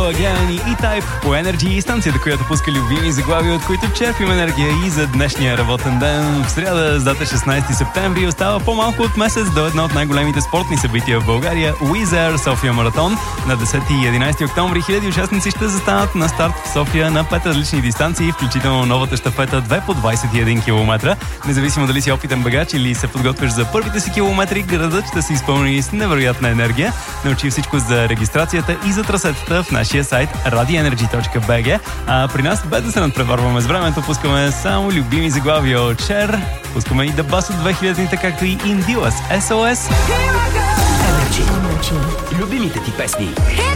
Again и E-Type по Energy, станцията, която пуска любими заглавия, от които черпим енергия и за днешния работен ден. В сряда, с дата 16 септември, остава по-малко от месец до едно от най-големите спортни събития в България – Wizz Air София маратон. На 10 и 11 октомври хиляди участници ще застанат на старт в София на 5 различни дистанции, включително новата щафета 2 по 21 км. Независимо дали си опитен бегач или се подготвяш за първите си километри, градът ще се изпълни с невероятна енергия. Научи всичко за регистрацията и за трасетата в нашия сайт radioenergy.bg. А при нас, без да се надпреварваме с времето, пускаме само любими заглавия от Cher. Пускаме и The Bus от 2000-те, както и Indilas SOS. Любимите ти песни.